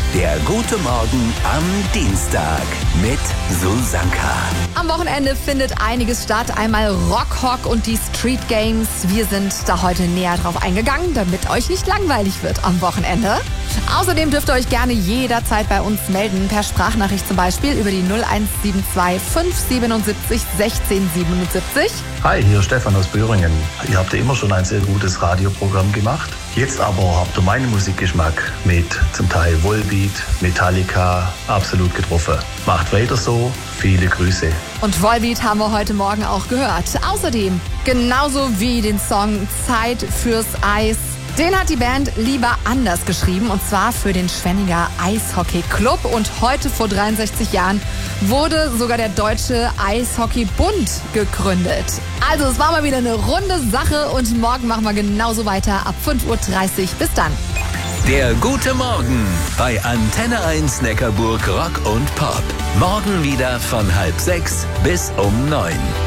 Der gute Morgen am Dienstag mit Susanka. Am Wochenende findet einiges statt. Einmal Rockhock und die Street Games. Wir sind da heute näher drauf eingegangen, damit euch nicht langweilig wird am Wochenende. Außerdem dürft ihr euch gerne jederzeit bei uns melden, per Sprachnachricht zum Beispiel über die 0172 577 1677. Hi, hier ist Stefan aus Böhringen. Ihr habt ja immer schon ein sehr gutes Radioprogramm gemacht. Jetzt aber habt ihr meinen Musikgeschmack mit zum Teil Volbeat, Metallica absolut getroffen. Macht weiter so, viele Grüße. Und Volbeat haben wir heute Morgen auch gehört. Außerdem, genauso wie den Song Zeit fürs Eis, den hat die Band Lieber anders geschrieben, und zwar für den Schwenninger Eishockey-Club. Und heute vor 63 Jahren wurde sogar der Deutsche Eishockey-Bund gegründet. Also es war mal wieder eine runde Sache und morgen machen wir genauso weiter ab 5:30 Uhr. Bis dann. Der gute Morgen bei Antenne 1 Neckarburg Rock und Pop. Morgen wieder von 5:30 bis um 9.